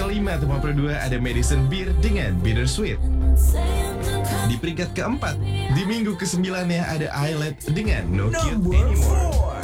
kelima tempat kedua ada Madison Beer dengan Bittersweet. Di peringkat keempat, di minggu ke-9 ya ada Islet dengan No Cute Number Anymore. 4.